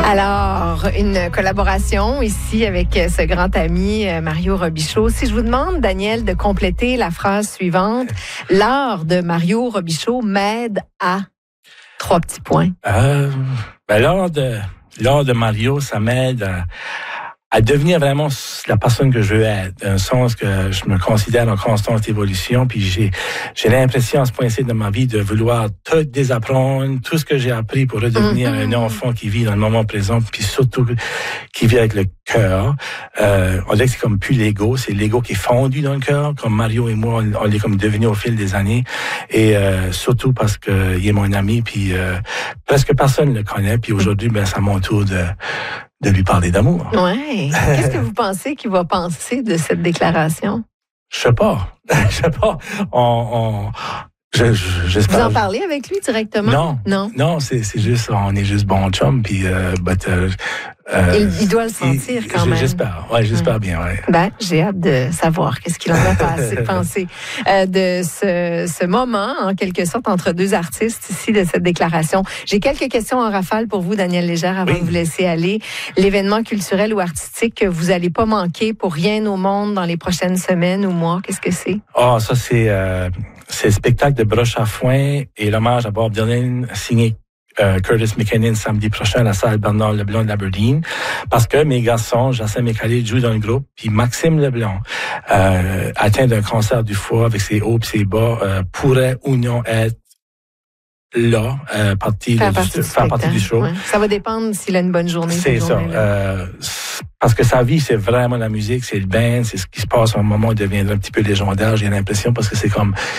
Alors, une collaboration ici avec ce grand ami Mario Robichaud. Si je vous demande, Daniel, de compléter la phrase suivante, l'art de Mario Robichaud m'aide à 3 petits points. L'art de Mario, ça m'aide à devenir vraiment la personne que je veux être, dans le sens que je me considère en constante évolution, puis j'ai l'impression à ce point-ci de ma vie de vouloir tout désapprendre, tout ce que j'ai appris pour redevenir un enfant qui vit dans le moment présent, puis surtout qui vit avec le cœur. On dirait que c'est comme plus l'ego, c'est l'ego qui est fondu dans le cœur, comme Mario et moi, on l'est comme devenu au fil des années, et surtout parce que il est mon ami, puis presque personne le connaît, puis aujourd'hui, c'est à mon tour de lui parler d'amour. Ouais. Qu'est-ce que vous pensez qu'il va penser de cette déclaration? Je sais pas. J'espère. Vous en parlez avec lui directement? Non, c'est juste, on est juste bon chum, puis il doit le sentir quand même. J'espère bien, ouais. J'ai hâte de savoir qu'est-ce qu'il en a pensé de ce moment, en quelque sorte, entre deux artistes ici, de cette déclaration. J'ai quelques questions en rafale pour vous, Daniel Légère, avant de vous laisser aller. L'événement culturel ou artistique que vous n'allez pas manquer pour rien au monde dans les prochaines semaines ou mois, qu'est-ce que c'est? Ça, c'est le spectacle de Broche à foin et l'hommage à Bob Dylan signé Curtis McKinnon samedi prochain à la salle Bernard Leblanc d'Aberdeen, parce que mes garçons, Jacinthe et Khalid, jouent dans le groupe, puis Maxime Leblanc, atteint d'un cancer du foie avec ses hauts et ses bas, pourrait ou non être là, faire partie du show. Ouais. Ça va dépendre s'il a une bonne journée. C'est ça. Parce que sa vie, c'est vraiment la musique, c'est le band, c'est ce qui se passe à un moment où il deviendra un petit peu légendaire, j'ai l'impression, parce que c'est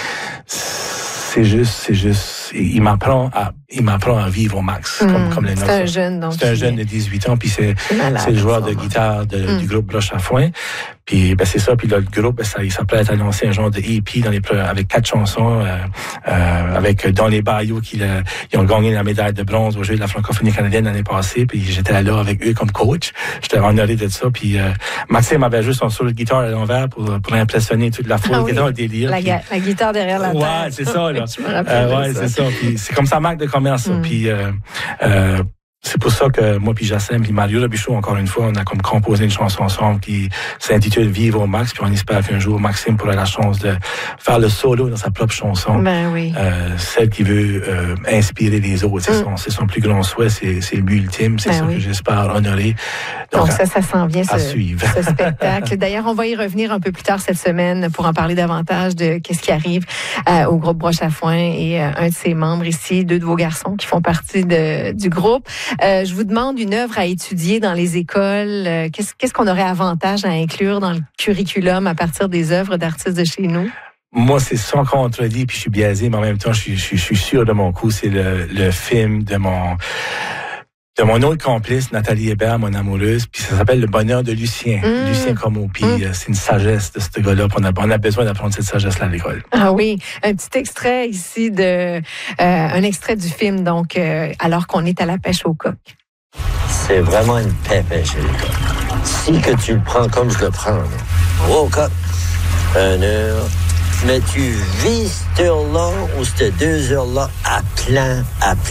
juste, il m'apprend à vivre au max, comme les nôtres. C'est un jeune, donc. C'est un jeune de 18 ans, puis c'est le joueur de guitare du groupe Broche à foin. Puis, c'est ça, puis là, le groupe, il s'apprête à lancer un genre de EP avec 4 chansons, avec Dans les Bayous, ils ont gagné la médaille de bronze au Jeu de la francophonie canadienne l'année passée, puis j'étais là avec eux comme coach. J'étais honoré de ça, puis Maxime avait juste son solo de guitare à l'envers pour impressionner toute la foule qui était dans le délire. La guitare derrière la tête. Ouais, c'est ça, là. Je me rappelle c'est ça. Puis c'est comme sa marque de commerce, ça. Puis c'est pour ça que moi puis Jacinthe puis Mario Robichaud, encore une fois, on a comme composé une chanson ensemble qui s'intitule Vivre au max, puis on espère qu'un jour Maxime pourra la chance de faire le solo dans sa propre chanson. Celle qui veut inspirer les autres. C'est son plus grand souhait, c'est le but ultime, c'est ça que j'espère honorer. Donc ça s'en vient à suivre. Ce spectacle. D'ailleurs, on va y revenir un peu plus tard cette semaine pour en parler davantage de qu'est-ce qui arrive au groupe Broche à foin et un de ses membres ici, 2 de vos garçons qui font partie du groupe. Je vous demande une œuvre à étudier dans les écoles. Qu'est-ce qu'on aurait avantage à inclure dans le curriculum à partir des œuvres d'artistes de chez nous? Moi, c'est sans contredit, puis je suis biaisé, mais en même temps, je suis sûr de mon coup. C'est le film de mon autre complice, Nathalie Hébert, mon amoureuse, puis ça s'appelle Le bonheur de Lucien. Lucien Como, puis c'est une sagesse de ce gars-là, puis on a besoin d'apprendre cette sagesse-là à l'école. Ah oui, un petit extrait ici un extrait du film, donc, alors qu'on est à la pêche au coq. C'est vraiment une pêche, les coq. Si que tu le prends comme je le prends, au coq, 1 heure, mais tu vis cette heure-là ou cette 2 heures-là à plein.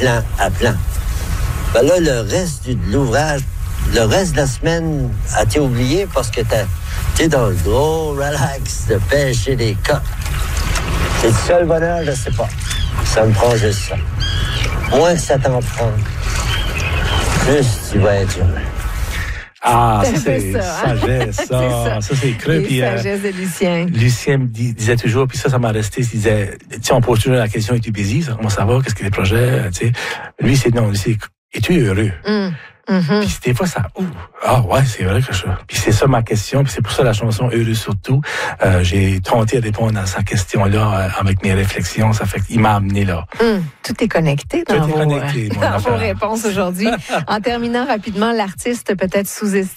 Là, le reste de l'ouvrage, le reste de la semaine, a été oublié parce que t'es dans le gros relax de pêcher des coqs. C'est le seul bonheur, je sais pas. Ça me prend juste ça. Moins que ça t'en prend, plus tu vas être heureux. Ça c'est sagesse, ça c'est creux. Puis sagesse de Lucien. Lucien me disait toujours, puis ça m'a resté, il disait, on pose toujours la question, es-tu busy? Comment ça va? Qu'est-ce que les projets? Lui, c'est non, es-tu heureux? Puis des fois, ça... c'est vrai que Puis c'est ça ma question, puis c'est pour ça la chanson Heureux surtout. J'ai tenté de répondre à sa question-là avec mes réflexions, ça fait qu'il m'a amené là. Tout est connecté dans vos réponses aujourd'hui. En terminant rapidement, l'artiste peut-être sous-estimé